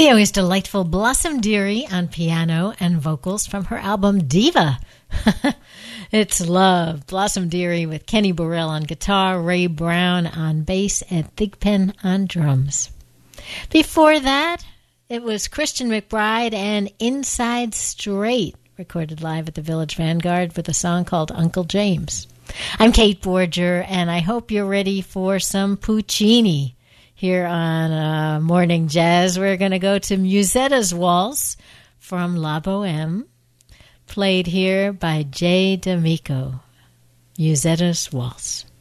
The always delightful Blossom Dearie on piano and vocals from her album Diva. It's love. Blossom Dearie with Kenny Burrell on guitar, Ray Brown on bass, and Thigpen on drums. Before that, it was Christian McBride and Inside Straight, recorded live at the Village Vanguard with a song called Uncle James. I'm Kate Borger, and I hope you're ready for some Puccini. Here on Morning Jazz, we're going to go to Musetta's Waltz from La Boheme, played here by Jay D'Amico. Musetta's Waltz.